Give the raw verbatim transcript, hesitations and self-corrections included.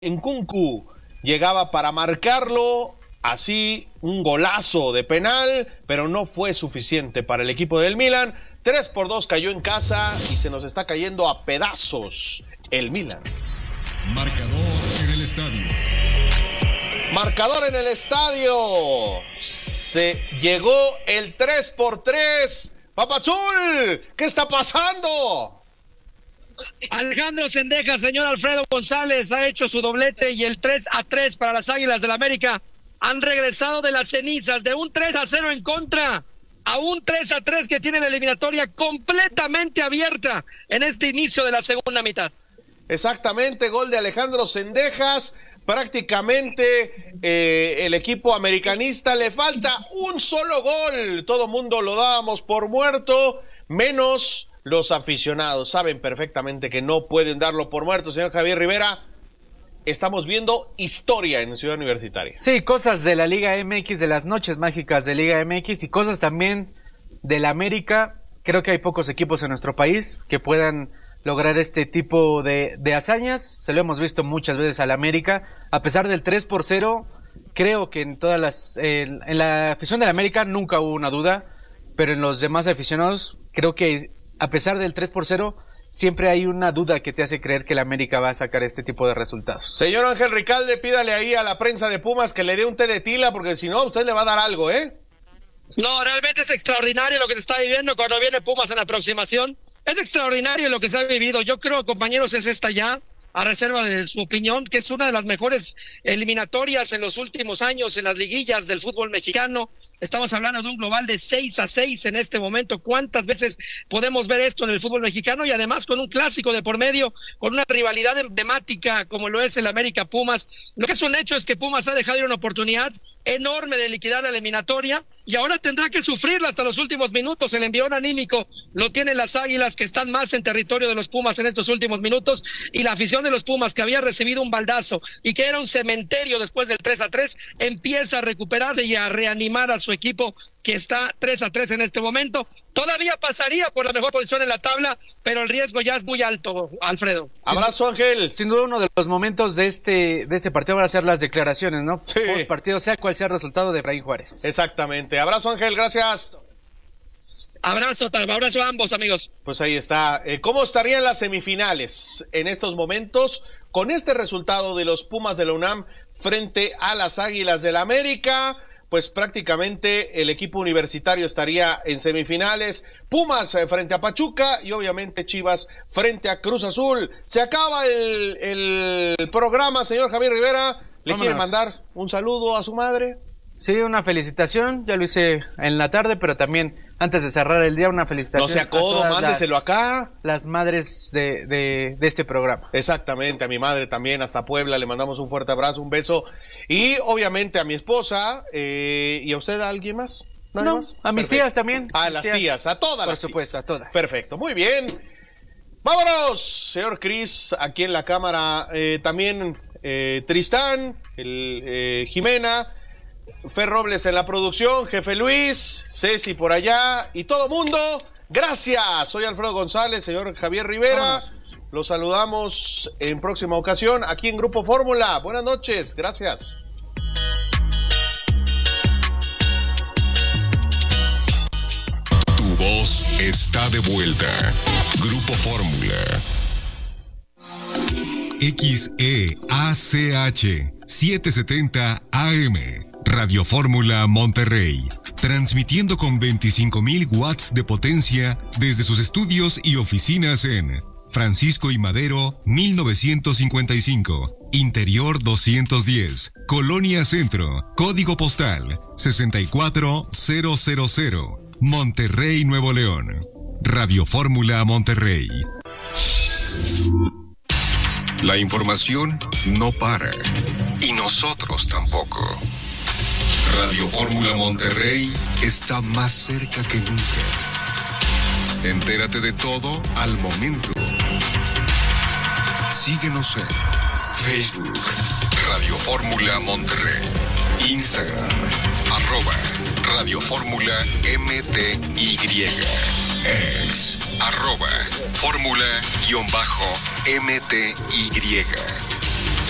Nkunku llegaba para marcarlo, así un golazo de penal, pero no fue suficiente para el equipo del Milan. tres por dos cayó en casa y se nos está cayendo a pedazos el Milan. Marcador en el estadio. Marcador en el estadio. Se llegó el tres por tres. Papazul, ¿qué está pasando? Alejandro Zendejas, señor Alfredo González, ha hecho su doblete y el tres a tres para las Águilas del América. Han regresado de las cenizas, de un tres a cero en contra a un tres a tres que tiene la eliminatoria completamente abierta en este inicio de la segunda mitad. Exactamente, gol de Alejandro Zendejas. Prácticamente eh, el equipo americanista le falta un solo gol. Todo mundo lo dábamos por muerto, menos los aficionados. Saben perfectamente que no pueden darlo por muerto, señor Javier Rivera. Estamos viendo historia en Ciudad Universitaria. Sí, cosas de la Liga M X, de las noches mágicas de Liga M X y cosas también de la América. Creo que hay pocos equipos en nuestro país que puedan lograr este tipo de, de hazañas. Se lo hemos visto muchas veces al América. A pesar del tres por cero, creo que en todas las eh, en la afición del América nunca hubo una duda, pero en los demás aficionados creo que a pesar del tres por cero, siempre hay una duda que te hace creer que el América va a sacar este tipo de resultados. Señor Ángel Ricalde, pídale ahí a la prensa de Pumas que le dé un té de tila, porque si no, usted le va a dar algo, ¿eh? No, realmente es extraordinario lo que se está viviendo cuando viene Pumas en la aproximación. Es extraordinario lo que se ha vivido. Yo creo, compañeros, es esta ya, a reserva de su opinión, que es una de las mejores eliminatorias en los últimos años en las liguillas del fútbol mexicano. Estamos hablando de un global de seis a seis en este momento. ¿Cuántas veces podemos ver esto en el fútbol mexicano? Y además con un clásico de por medio, con una rivalidad emblemática como lo es el América Pumas. Lo que es un hecho es que Pumas ha dejado ir una oportunidad enorme de liquidar la eliminatoria y ahora tendrá que sufrirla hasta los últimos minutos. El envión anímico lo tienen las Águilas, que están más en territorio de los Pumas en estos últimos minutos, y la afición de los Pumas, que había recibido un baldazo y que era un cementerio después del tres a tres, empieza a recuperarse y a reanimar a su equipo, que está tres a tres en este momento. Todavía pasaría por la mejor posición en la tabla, pero el riesgo ya es muy alto, Alfredo. Abrazo, Ángel. Sin duda uno de los momentos de este de este partido van a ser las declaraciones, ¿no? Sí. Post partido, sea cual sea el resultado de Efraín Juárez. Exactamente. Abrazo, Ángel, gracias. Abrazo, abrazo a ambos, amigos. Pues ahí está. Eh, ¿Cómo estarían las semifinales en estos momentos con este resultado de los Pumas de la UNAM frente a las Águilas del América? Pues prácticamente el equipo universitario estaría en semifinales, Pumas frente a Pachuca y obviamente Chivas frente a Cruz Azul. Se acaba el, el programa, señor Javier Rivera. ¿Le Vámonos. quiere mandar un saludo a su madre? Sí, una felicitación, ya lo hice en la tarde, pero también antes de cerrar el día, una felicitación. No sea codo, mándeselo las, acá. Las madres de, de, de este programa. Exactamente, a mi madre también, hasta Puebla, le mandamos un fuerte abrazo, un beso. Y obviamente a mi esposa, eh, ¿y a usted a alguien más? ¿Nada no, más? a mis Perfecto. tías también. A las tías, tías a todas Por las supuesto, tías. a todas. Perfecto, muy bien. Vámonos, señor Cris, aquí en la cámara, eh, también eh, Tristán, el, eh, Jimena, Fer Robles en la producción, Jefe Luis, Ceci por allá y todo mundo. Gracias, soy Alfredo González, señor Javier Rivera. Vámonos. Los saludamos en próxima ocasión aquí en Grupo Fórmula. Buenas noches, gracias. Tu voz está de vuelta. Grupo Fórmula. X E A C H setecientos setenta A M. Radio Fórmula Monterrey, transmitiendo con veinticinco mil watts de potencia desde sus estudios y oficinas en Francisco y Madero, mil novecientos cincuenta y cinco, Interior doscientos diez, Colonia Centro, Código Postal sesenta y cuatro mil, Monterrey, Nuevo León. Radio Fórmula Monterrey. La información no para, y nosotros tampoco. Radio Fórmula Monterrey está más cerca que nunca. Entérate de todo al momento. Síguenos en Facebook, Radio Fórmula Monterrey, Instagram, arroba Radio Fórmula M T Y, ex, arroba Fórmula-M T Y.